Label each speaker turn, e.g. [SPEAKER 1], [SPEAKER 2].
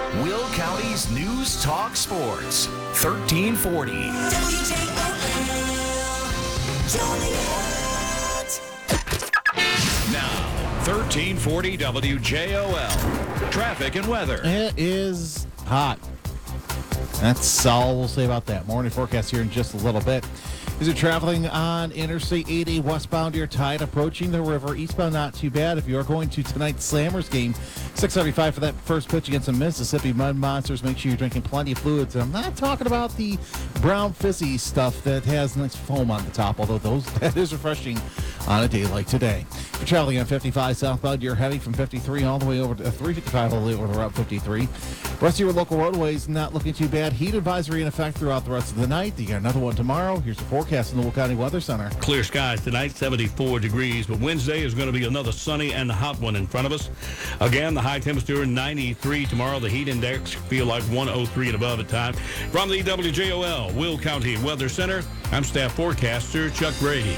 [SPEAKER 1] Will County's News Talk Sports, 1340. Now, 1340 WJOL. Traffic and weather.
[SPEAKER 2] It is hot. That's all we'll say about that. Morning forecast here in just a little bit. As you're traveling on Interstate 80 westbound, you're tight approaching the river. Eastbound, not too bad. If you are going to tonight's Slammers game, 6:35 for that first pitch against the Mississippi Mud Monsters. Make sure you're drinking plenty of fluids. And I'm not talking about the brown fizzy stuff that has nice foam on the top, although that is refreshing on a day like today. If you're traveling on 55 southbound, you're heading from 53 all the way over to 355 all the way over to Route 53. Rest of your local roadways not looking too bad. Heat advisory in effect throughout the rest of the night. You got another one tomorrow. Here's the forecast in the Will County Weather Center.
[SPEAKER 3] Clear skies tonight, 74 degrees, but Wednesday is going to be another sunny and hot one in front of us. Again, the high temperature 93 tomorrow. The heat index feel like 103 and above at times. From the WJOL Will County Weather Center, I'm staff forecaster Chuck Brady.